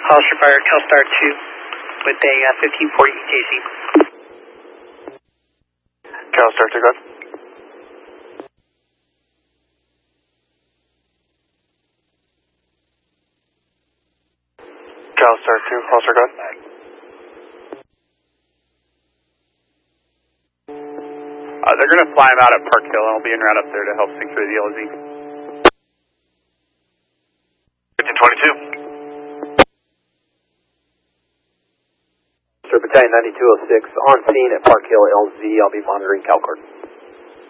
Hollister Fire, Telstar 2 with a 1540 EKC. Telstar 2, go ahead. Telstar 2, Hollister, go ahead. They're going to fly him out at Park Hill, and I'll be en route up there to help secure the LZ. 1522. Sir, Battalion 9206 on scene at Park Hill LZ. I'll be monitoring CalCord.